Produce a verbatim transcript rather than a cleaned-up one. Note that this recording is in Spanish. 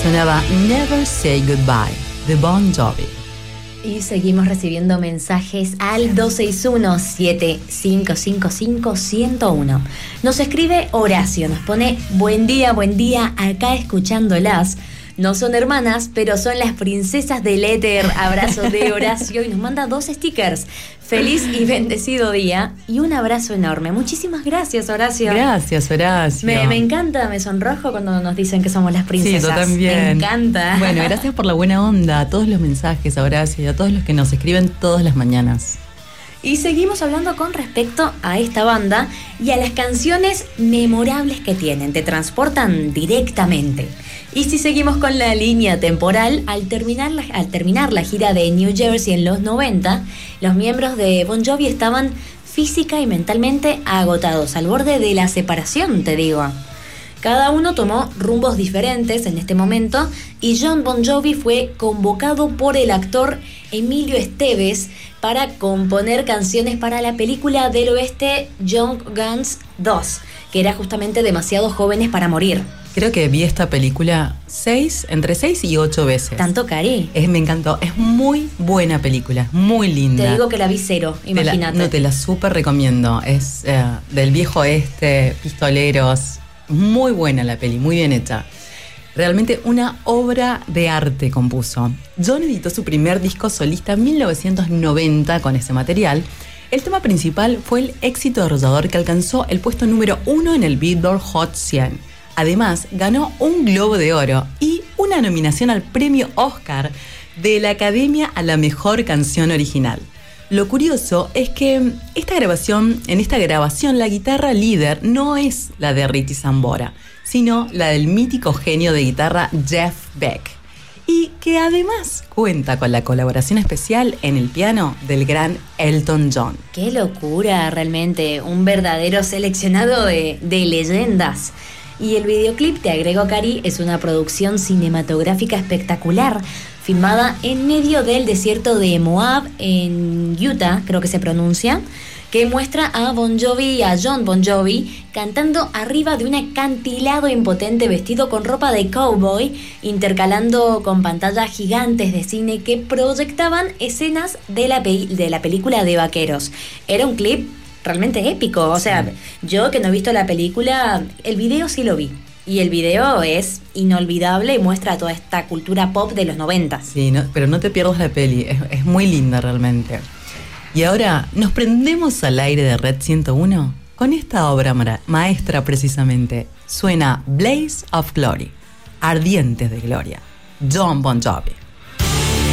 sonaba Never Say Goodbye, de Bon Jovi. Y seguimos recibiendo mensajes al dos seis uno, siete cinco cinco cinco, uno cero uno. Nos escribe Horacio, nos pone: buen día, buen día, acá escuchándolas. No son hermanas, pero son las princesas del éter. Abrazo de Horacio. Y nos manda dos stickers. Feliz y bendecido día. Y un abrazo enorme. Muchísimas gracias, Horacio. Gracias, Horacio. Me, me encanta, me sonrojo cuando nos dicen que somos las princesas. Sí, yo también. Me encanta. Bueno, gracias por la buena onda. A todos los mensajes, Horacio, y a todos los que nos escriben todas las mañanas. Y seguimos hablando con respecto a esta banda y a las canciones memorables que tienen. Te transportan directamente. Y si seguimos con la línea temporal, al terminar la, al terminar la gira de New Jersey en los noventa, los miembros de Bon Jovi estaban física y mentalmente agotados, al borde de la separación, te digo. Cada uno tomó rumbos diferentes en este momento y Jon Bon Jovi fue convocado por el actor Emilio Estevez para componer canciones para la película del oeste Young Guns dos, que era justamente Demasiado Jóvenes para Morir. Creo que vi esta película seis, entre seis y ocho veces. ¿Tanto, Cari? Es, me encantó. Es muy buena película, es muy linda. Te digo que la vi cero, imagínate. No, te la súper recomiendo. Es eh, del viejo oeste, pistoleros. Muy buena la peli, muy bien hecha. Realmente una obra de arte compuso. John editó su primer disco solista en mil novecientos noventa con ese material. El tema principal fue el éxito arrollador que alcanzó el puesto número uno en el Billboard Hot cien. Además, ganó un Globo de Oro y una nominación al premio Oscar de la Academia a la Mejor Canción Original. Lo curioso es que esta grabación, en esta grabación la guitarra líder no es la de Richie Sambora, sino la del mítico genio de guitarra Jeff Beck, y que además cuenta con la colaboración especial en el piano del gran Elton John. ¡Qué locura, realmente! Un verdadero seleccionado de, de leyendas. Y el videoclip, te agrego, Cari, es una producción cinematográfica espectacular, filmada en medio del desierto de Moab, en Utah, creo que se pronuncia, que muestra a Bon Jovi y a Jon Bon Jovi cantando arriba de un acantilado impotente vestido con ropa de cowboy, intercalando con pantallas gigantes de cine que proyectaban escenas de la, pe- de la película de vaqueros. Era un clip realmente épico, o sea, sí. Yo que no he visto la película, el video sí lo vi. Y el video es inolvidable y muestra toda esta cultura pop de los noventa. Sí, no, pero no te pierdas la peli, es, es muy linda realmente. Y ahora nos prendemos al aire de Red ciento uno con esta obra ma- maestra precisamente. Suena Blaze of Glory, Ardientes de Gloria, Jon Bon Jovi.